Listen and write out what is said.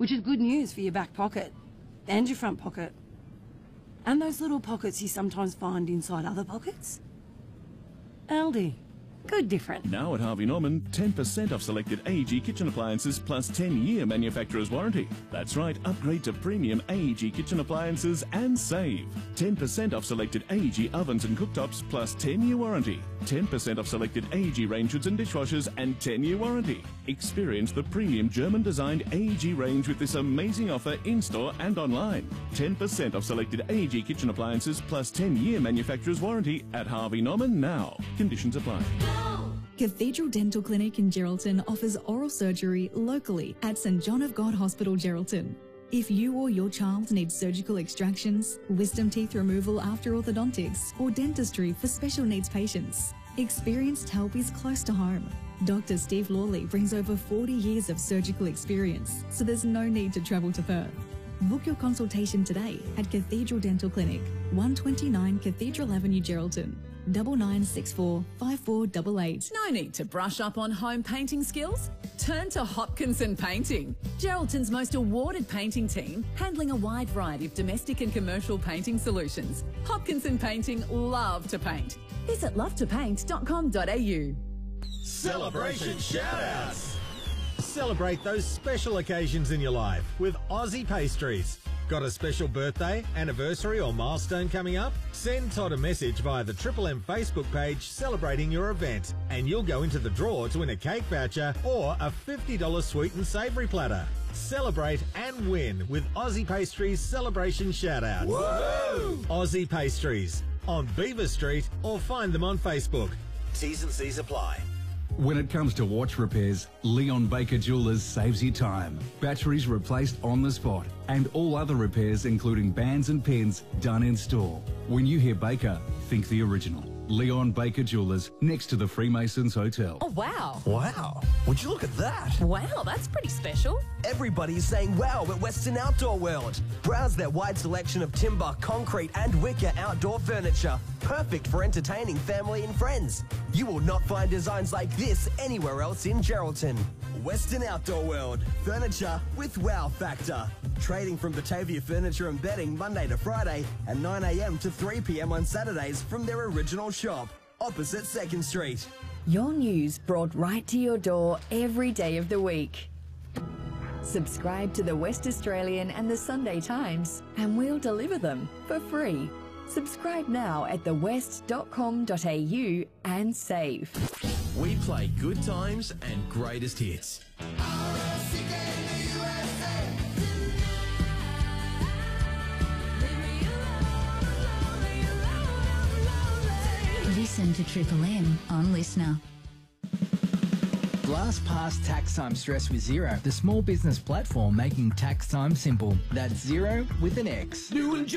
which is good news for your back pocket and your front pocket. And those little pockets you sometimes find inside other pockets. Aldi. Good different. Now at Harvey Norman, 10% off selected AEG kitchen appliances plus 10-year manufacturer's warranty. That's right, upgrade to premium AEG kitchen appliances and save. 10% off selected AEG ovens and cooktops plus 10-year warranty. 10% off selected AEG range hoods and dishwashers and 10-year warranty. Experience the premium German-designed AEG range with this amazing offer in-store and online. 10% off selected AEG kitchen appliances plus 10-year manufacturer's warranty at Harvey Norman now. Conditions apply. Cathedral Dental Clinic in Geraldton offers oral surgery locally at St John of God Hospital, Geraldton. If you or your child needs surgical extractions, wisdom teeth removal after orthodontics, or dentistry for special needs patients, experienced help is close to home. Dr. Steve Lawley brings over 40 years of surgical experience, so there's no need to travel to Perth. Book your consultation today at Cathedral Dental Clinic, 129 Cathedral Avenue, Geraldton. 9964 5488. No need to brush up on home painting skills? Turn to Hopkinson Painting, Geraldton's most awarded painting team, handling a wide variety of domestic and commercial painting solutions. Hopkinson Painting love to paint. Visit lovetopaint.com.au. Celebration shout-outs! Celebrate those special occasions in your life with Aussie Pastries. Got a special birthday, anniversary or milestone coming up? Send Todd a message via the Triple M Facebook page celebrating your event and you'll go into the draw to win a cake voucher or a $50 sweet and savoury platter. Celebrate and win with Aussie Pastries Celebration Shoutouts. Whoa! Aussie Pastries on Beaver Street or find them on Facebook. T's and C's apply. When it comes to watch repairs, Leon Baker Jewelers saves you time. Batteries replaced on the spot and all other repairs including bands and pins done in store. When you hear Baker, think the original. Leon Baker Jewelers, next to the Freemasons Hotel. Oh, wow. Wow. Would you look at that? Wow, that's pretty special. Everybody's saying wow at Western Outdoor World. Browse their wide selection of timber, concrete and wicker outdoor furniture. Perfect for entertaining family and friends. You will not find designs like this anywhere else in Geraldton. Western Outdoor World. Furniture with wow factor. Trading from Batavia Furniture and Bedding Monday to Friday and 9 a.m. to 3 p.m. on Saturdays from their original shop, opposite 2nd Street. Your news brought right to your door every day of the week. Subscribe to the West Australian and the Sunday Times and we'll deliver them for free. Subscribe now at thewest.com.au and save. We play good times and greatest hits. Listen to Triple M on Listener. Blast past tax time stress with Xero, the small business platform making tax time simple. That's Xero with an X.